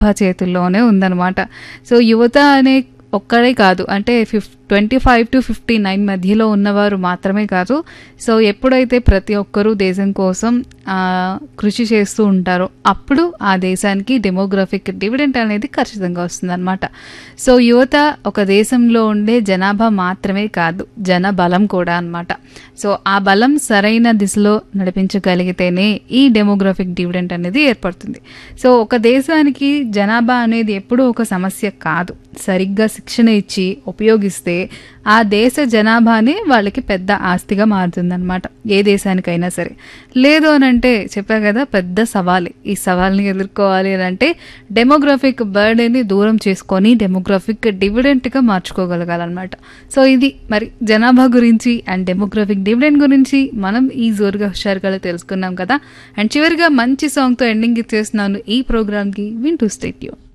చేతుల్లోనే ఉందన్నమాట. సో యువత అనే ఒక్కడే కాదు, అంటే 25 to 59 మధ్యలో ఉన్నవారు మాత్రమే కాదు. సో ఎప్పుడైతే ప్రతి ఒక్కరూ దేశం కోసం కృషి చేస్తూ ఉంటారో అప్పుడు ఆ దేశానికి డెమోగ్రఫిక్ డివిడెంట్ అనేది ఖచ్చితంగా వస్తుందన్నమాట. సో యువత ఒక దేశంలో ఉండే జనాభా మాత్రమే కాదు, జన బలం కూడా అన్నమాట. సో ఆ బలం సరైన దిశలో నడిపించగలిగితేనే ఈ డెమోగ్రఫిక్ డివిడెంట్ అనేది ఏర్పడుతుంది. సో ఒక దేశానికి జనాభా అనేది ఎప్పుడూ ఒక సమస్య కాదు. సరిగ్గా శిక్షణ ఇచ్చి ఉపయోగిస్తే ఆ దేశ జనాభానే వాళ్ళకి పెద్ద ఆస్తిగా మారుతుందన్నమాట, ఏ దేశానికైనా సరే. లేదు అని అంటే చెప్పా కదా, పెద్ద సవాలే. ఈ సవాల్ని ఎదుర్కోవాలి అని అంటే డెమోగ్రఫిక్ బర్డెన్ని దూరం చేసుకొని డెమోగ్రఫిక్ డివిడెంట్గా మార్చుకోగలగాలన్నమాట. సో ఇది మరి జనాభా గురించి అండ్ డెమోగ్రఫిక్ డివిడెంట్ గురించి మనం ఈ జోరుగా హుషారుగా తెలుసుకున్నాం కదా. అండ్ చివరిగా మంచి సాంగ్తో ఎండింగ్ ఇచ్చేస్తున్నాను ఈ ప్రోగ్రామ్కి. వింటూ స్టే ట్యూన్.